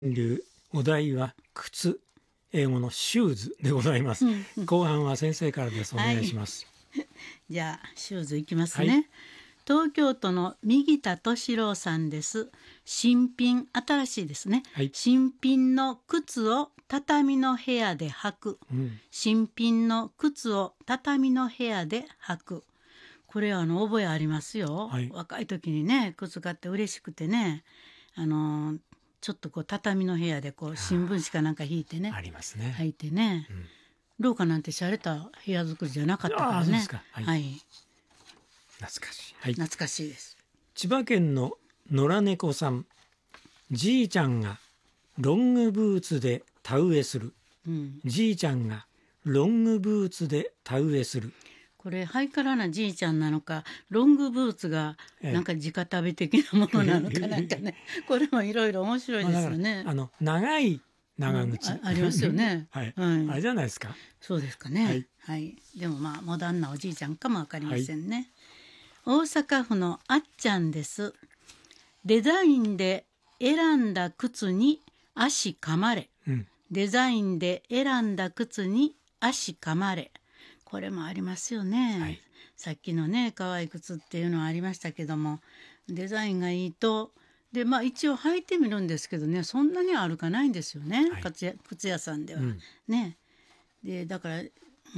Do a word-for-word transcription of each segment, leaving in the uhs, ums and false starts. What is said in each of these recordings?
流お題は靴、英語のシューズでございます、うんうん、後半は先生からです。お願いします、 はい、じゃあシューズいきますね、 はい、 東京都の右田敏郎さんです。新品、新しいですね、はい、新品の靴を畳の部屋で履く、うん、新品の靴を畳の部屋で履く、これあの覚えありますよ、はい、若い時にね靴買って嬉しくてね、あのーちょっとこう畳の部屋でこう新聞紙かなんか引いてね、 ありますね、 履いてね、うん、廊下なんて洒落た部屋作りじゃなかったからね。 はい、 はい、 懐かしい、はい、 懐かしいです。 千葉県の野良猫さん、じいちゃんがロングブーツで田植えする、うん、じいちゃんがロングブーツで田植えする、 これハイカラなじいちゃんなのか、ロングブーツがなんか直食べ的なものなのかなんかねこれもいろいろ面白いですよね。 あの長い長靴、 うん、あ, ありますよねはい、はい、あれじゃないですか。 そうですかね、はいはい、でもまあモダンなおじいちゃんかもわかりませんね、はい、大阪府のあっちゃんです。デザインで選んだ靴に足噛まれ、うん、デザインで選んだ靴に足噛まれ、これもありますよね、はい、さっきのね可愛い靴っていうのはありましたけども、デザインがいいとで、まあ、一応履いてみるんですけどね、そんなには歩かないんですよね、はい、靴屋、靴屋さんでは、うん、ねでだから、うん、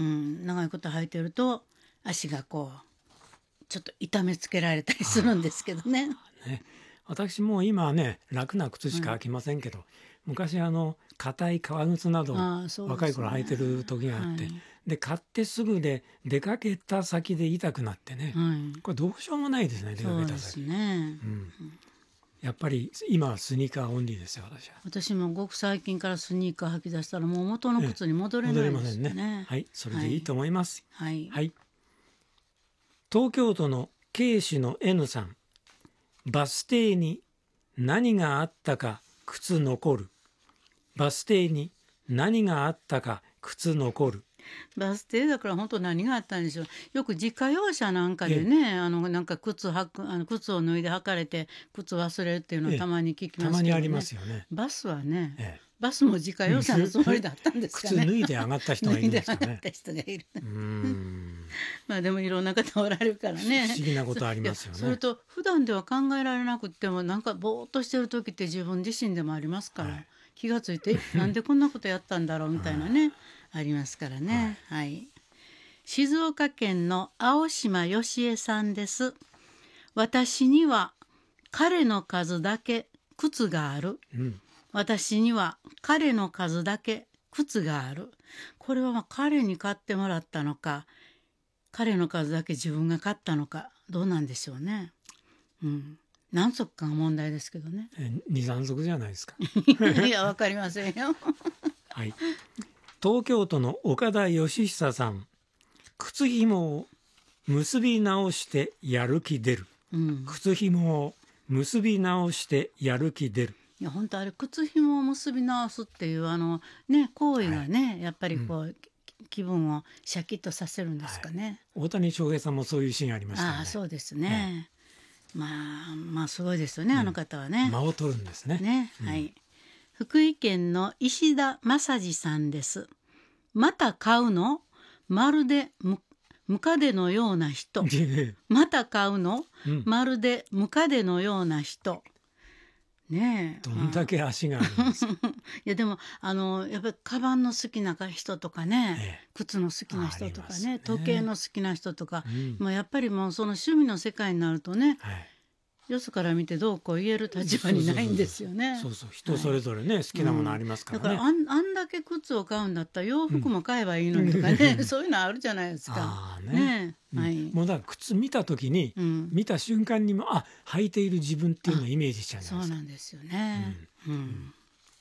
長いこと履いてると足がこうちょっと痛めつけられたりするんですけど ね, ね私も今はね楽な靴しか履きませんけど、うん、昔あの硬い革靴など、ね、若い頃履いてる時があって、はい、で買ってすぐで出かけた先で痛くなってね、はい、これどうしようもないですね、出かけた先。そうですね、うん、やっぱり今はスニーカーオンリーですよ。私は私もごく最近からスニーカー履き出したらもう元の靴に戻れないですね、戻れませんね。 はい、それでいいと思います。 はい、 はい、東京都の警視の N さん、バス停に何があったか靴残る、バス停に何があったか靴残る。 バス停だから本当何があったんでしょう。よく自家用車なんかでね、あのなんか靴履くあの靴を脱いで履かれて靴忘れるっていうのをたまに聞きますけどね。 たまにありますよね。 バスはね、ええ、バスも自家用車のつもりだったんですかね。 靴脱いで上がった人がいるんですかね。脱いで上がった人がいる。うーんまあでもいろんな方おられるからね。 不思議なことありますよね。 それと普段では考えられなくってもなんかぼーっとしてる時って自分自身でもありますから、はい、気がついてなんでこんなことやったんだろうみたいなねありますからね。はい、はい、静岡県の青島よしえさんです。私には彼の数だけ靴がある、うん、私には彼の数だけ靴がある。これはまあ彼に買ってもらったのか、彼の数だけ自分が買ったのか、どうなんでしょうね、うん、何足かが問題ですけどね。 にさん足じゃないですか。 いやわかりませんよはい、東京都の岡田義久さん、靴紐を結び直してやる気出る、うん、靴紐を結び直してやる気出る。 いや本当あれ靴紐を結び直すっていうあのね行為がね、はい、やっぱりこう、うん、気分をシャキッとさせるんですかね、 はい、大谷翔平さんもそういうシーンありましたよね。 ああそうですね、ええ、まあまあすごいですよね、うん、あの方はね。 間を取るんですね。 ね、うん、はい。福井県の石田正治さんです。また買うの？まるでムカデのような人また買うの、うん、まるでムカデのような人ねえ、 どんだけ足があるんですかいやでもあのやっぱりカバンの好きな人とかね、ええ、靴の好きな人とか ね, ね時計の好きな人とか、うん、もうやっぱりもうその趣味の世界になるとね、はい、よそから見てどうこう言える立場にないんですよね。 そうそう人それぞれね、はい、好きなものありますからね、 うん、だから あ ん, あんだけ靴を買うんだったら洋服も買えばいいのにとかね、うん、そういうのあるじゃないですか。 あねね、 うんはい、 もうだから靴見た時に、うん、見た瞬間にもあ履いている自分っていうのをイメージしちゃうんですか。 そうなんですよね、うんうん、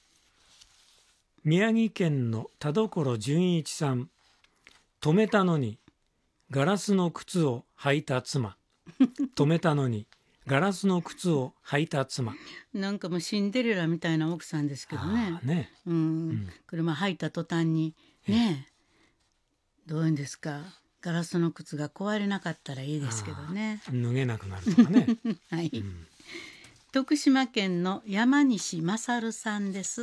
宮城県の田所純一さん、止めたのにガラスの靴を履いた妻止めたのにガラスの靴を履いた妻なんかもうシンデレラみたいな奥さんですけど ね, ね、 うんうん、車履いた途端にね、どういうんですか、ガラスの靴が壊れなかったらいいですけどね、 脱げなくなるとかねはい、 うん、 徳島県の山西勝さんです。